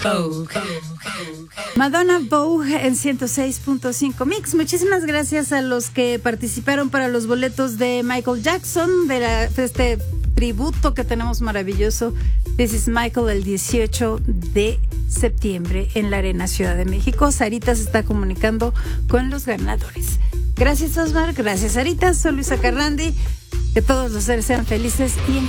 Madonna Vogue en 106.5 Mix. Muchísimas gracias a los que participaron para los boletos de Michael Jackson, de este tributo que tenemos maravilloso. This is Michael, el 18 de septiembre en la Arena Ciudad de México. Sarita se está comunicando con los ganadores. Gracias, Osmar. Gracias, Sarita. Soy Luisa Carrandi. Que todos los seres sean felices y en